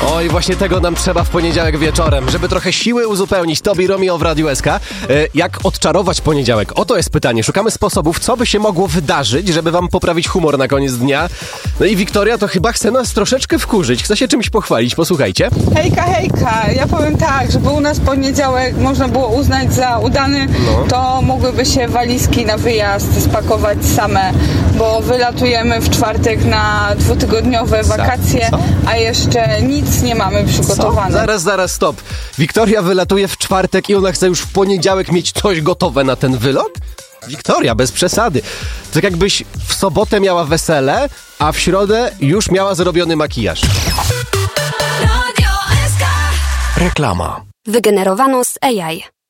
Oj, właśnie tego nam trzeba w poniedziałek wieczorem, żeby trochę siły uzupełnić. Tobi Romeo w Radiu SK. Jak odczarować poniedziałek? Oto jest pytanie. Szukamy sposobów, co by się mogło wydarzyć, żeby wam poprawić humor na koniec dnia. No i Wiktoria to chyba chce nas troszeczkę wkurzyć. Chce się czymś pochwalić. Posłuchajcie. Hejka, hejka. Ja powiem tak, żeby u nas poniedziałek można było uznać za udany, to mogłyby się walizki na wyjazd spakować same, bo wylatujemy w czwartek na 2-tygodniowe wakacje, a jeszcze nic nie mamy przygotowane. Zaraz, stop. Wiktoria wylatuje w czwartek i ona chce już w poniedziałek mieć coś gotowe na ten wylot? Wiktoria, bez przesady. Tak jakbyś w sobotę miała wesele, a w środę już miała zrobiony makijaż. Reklama. Wygenerowano z AI.